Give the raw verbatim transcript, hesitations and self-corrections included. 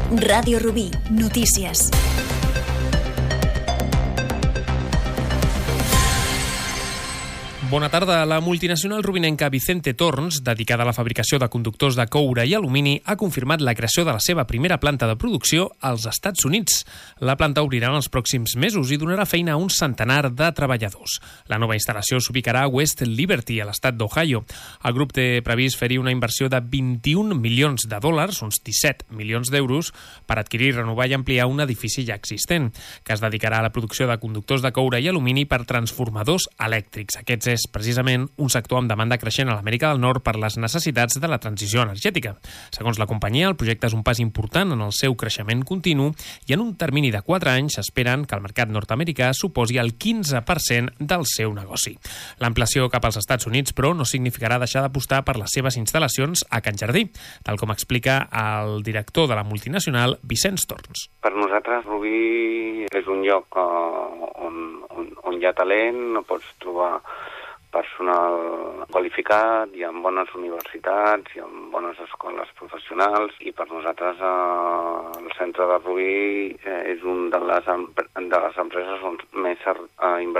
Ràdio Rubí, notícies. Bona tarda. La multinacional rubinenca Vicente Torns, dedicada a la fabricació de conductors de coure i alumini, ha confirmat la creació de la seva primera planta de producció als Estats Units. La planta obrirà en els pròxims mesos i donarà feina a un centenar de treballadors. La nova instal·lació s'ubicarà a West Liberty, a l'estat d'Ohio. El grup té previst fer-hi una inversió de vint-i-un milions de dòlars, uns disset milions d'euros, per adquirir, renovar i ampliar un edifici ja existent, que es dedicarà a la producció de conductors de coure i alumini per transformadors elèctrics. Aquests és precisament un sector amb demanda creixent a l'Amèrica del Nord per les necessitats de la transició energètica. Segons la companyia, el projecte és un pas important en el seu creixement continu i en un termini de quatre anys s'esperen que el mercat nord-americà suposi el quinze per cent del seu negoci. L'ampliació cap als Estats Units, però, no significarà deixar d'apostar per les seves instal·lacions a Can Jardí, tal com explica el director de la multinacional, Vicent Torns. Per nosaltres, Rubí és un lloc on, on, on hi ha talent, no pots trobar personal qualificat, hi ha bones universitats, hi ha bones escoles professionals i per nosaltres eh, el centre de Rubí eh, és una de les, de les empreses on més s'ha invertit